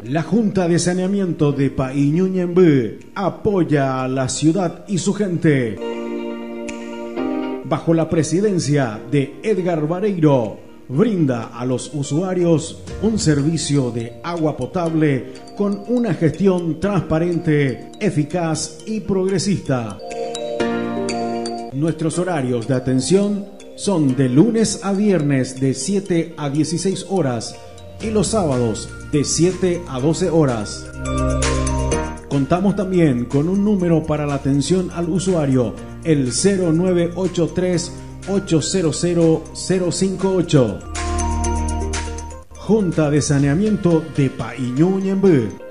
La Junta de Saneamiento de Pa'iñuñembú apoya a la ciudad y su gente. Bajo la presidencia de Edgar Vareiro, brinda a los usuarios un servicio de agua potable con una gestión transparente, eficaz y progresista. Nuestros horarios de atención son de lunes a viernes de 7 a 16 horas y los sábados de 7 a 12 horas. Contamos también con un número para la atención al usuario, el 0983 800 058. Junta de Saneamiento de Pa'iñuñembú.